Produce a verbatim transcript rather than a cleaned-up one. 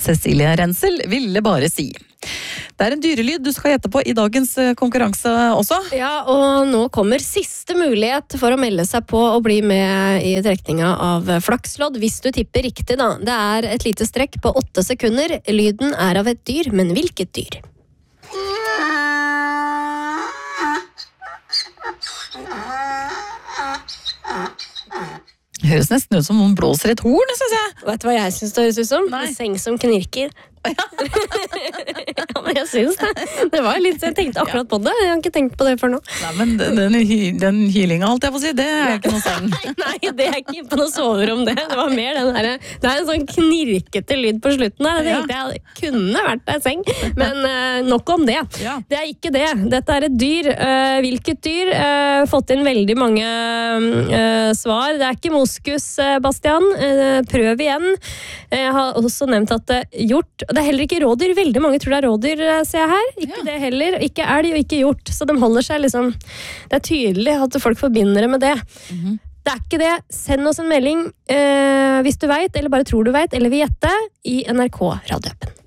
Cecilie Rensel ville bare si. Det er en dyrelyd du skal gjette på i dagens konkurranse også. Ja, og nå kommer siste mulighet for å melde seg på og bli med i trekninga av flakslodd, hvis du tipper riktig da. Det er et lite strekk på åtte sekunder. Lyden er av et dyr, men hvilket dyr? Det høres nesten ut som noen blåser et horn, synes jeg. Vet du hva jeg synes det høres ut som? Nei. En seng som knirker. Ja, men jeg synes det. Det var litt, jeg tenkte akkurat på det. Jeg har ikke tenkt på det før nå. Nei, men den, den hylinga, alt jeg får si, det er ikke noe sånn. Nei, det er ikke på noe soverom det. Det var mer den der, det er en sånn knirkete lyd på slutten her. Jeg tenkte jeg kunne vært en seng, men uh, nok om det. Ja. Det er ikke det. Dette er et dyr. Uh, hvilket dyr? Uh, fått inn veldig mange uh, svar. Det er ikke moskus, uh, Bastian. Uh, prøv igjen. Uh, jeg har også nevnt at det er hjort. Det er heller ikke rådyr. Veldig mange tror det er rådyr, ser jeg her. Ikke ja. Det heller. Ikke elg og ikke hjort. Så de holder seg liksom... Det er tydelig at folk forbinder det med det. Mm-hmm. Det er ikke det. Send oss en melding eh, hvis du vet, eller bare tror du vet, eller vil gjette, i N R K radioappen.